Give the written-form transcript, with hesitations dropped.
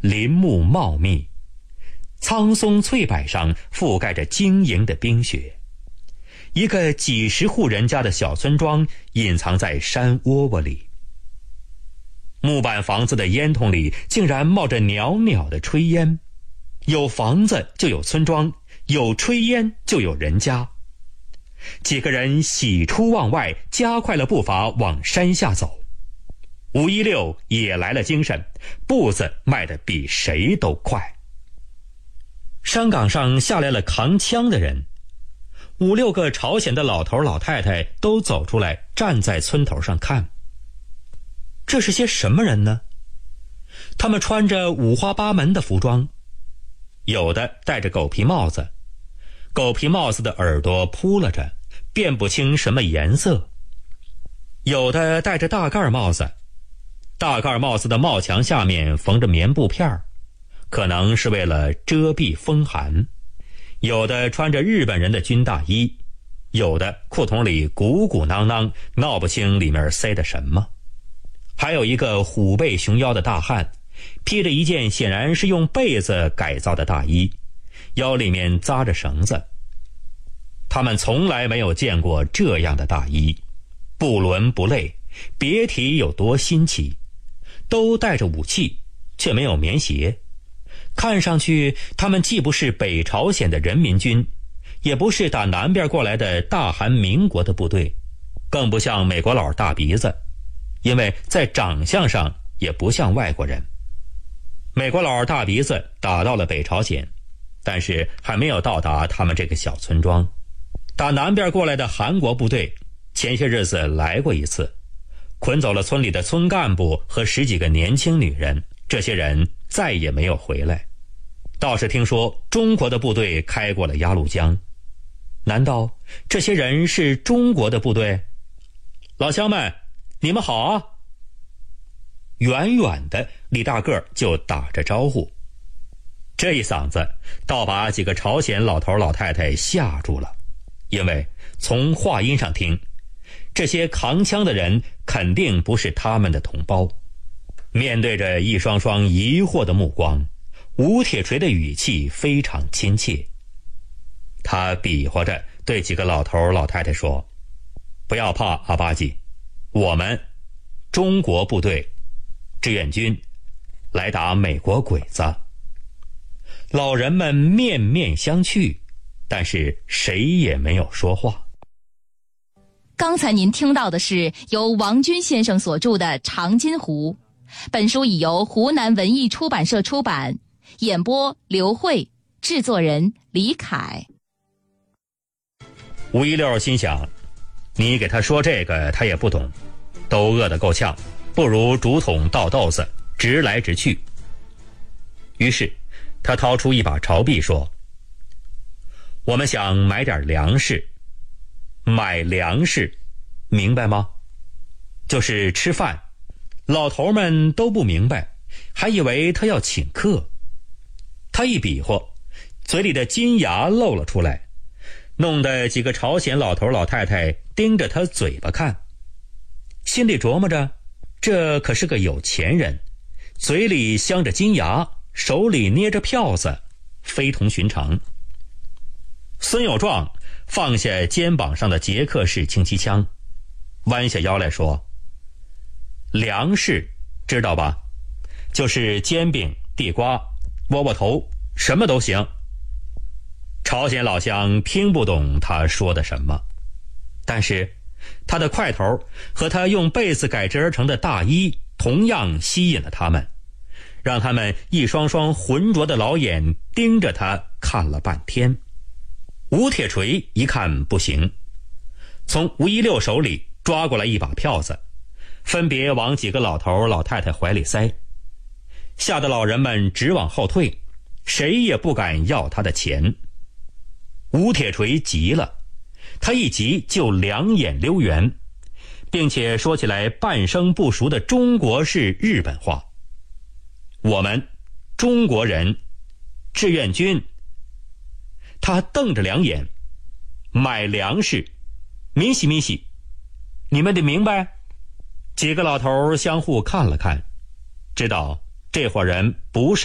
林木茂密，苍松翠柏上覆盖着晶莹的冰雪。一个几十户人家的小村庄隐藏在山窝窝里，木板房子的烟囱里竟然冒着袅袅的炊烟。有房子就有村庄，有炊烟就有人家。几个人喜出望外，加快了步伐往山下走。516也来了精神，步子迈得比谁都快。山岗上下来了扛枪的人，5、6个朝鲜的老头老太太都走出来，站在村头上看。这是些什么人呢？他们穿着五花八门的服装，有的戴着狗皮帽子，狗皮帽子的耳朵扑了着，辨不清什么颜色。有的戴着大盖帽子，大盖帽子的帽墙下面缝着棉布片，可能是为了遮蔽风寒。有的穿着日本人的军大衣，有的裤筒里鼓鼓囊囊，闹不清里面塞的什么。还有一个虎背熊腰的大汉，披着一件显然是用被子改造的大衣，腰里面扎着绳子。他们从来没有见过这样的大衣，不伦不类，别提有多新奇。都带着武器，却没有棉鞋。看上去他们既不是北朝鲜的人民军，也不是打南边过来的大韩民国的部队，更不像美国佬大鼻子，因为在长相上也不像外国人。美国佬大鼻子打到了北朝鲜，但是还没有到达他们这个小村庄。打南边过来的韩国部队前些日子来过一次，捆走了村里的村干部和10几个年轻女人，这些人再也没有回来。倒是听说中国的部队开过了鸭绿江，难道这些人是中国的部队？老乡们，你们好啊！远远的李大个就打着招呼，这一嗓子倒把几个朝鲜老头老太太吓住了，因为从话音上听，这些扛枪的人肯定不是他们的同胞。面对着一双双疑惑的目光，吴铁锤的语气非常亲切。他比划着对几个老头老太太说：不要怕，阿巴吉，我们中国部队志愿军来打美国鬼子。老人们面面相觑，但是谁也没有说话。 刚才您听到的是由王军先生所著的《长津湖》，本书已由湖南文艺出版社出版，演播刘慧，制作人李凯。 516心想，你给他说这个他也不懂，都饿得够呛，不如竹筒倒豆子，直来直去。于是他掏出一把朝币说：我们想买点粮食。买粮食，明白吗？就是吃饭。老头们都不明白，还以为他要请客。他一比划，嘴里的金牙露了出来，弄得几个朝鲜老头老太太盯着他嘴巴看，心里琢磨着，这可是个有钱人，嘴里镶着金牙，手里捏着票子，非同寻常。孙有壮放下肩膀上的捷克式轻机枪，弯下腰来说：粮食知道吧？就是煎饼、地瓜、窝窝头，什么都行。朝鲜老乡听不懂他说的什么，但是他的块头和他用被子改制而成的大衣同样吸引了他们，让他们一双双浑浊的老眼盯着他看了半天。吴铁锤一看不行，从516手里抓过来一把票子，分别往几个老头老太太怀里塞，吓得老人们直往后退，谁也不敢要他的钱。吴铁锤急了，他一急就两眼溜圆，并且说起来半生不熟的中国式日本话：我们中国人志愿军。他瞪着两眼，买粮食，明西明西，你们得明白。几个老头相互看了看，知道这伙人不是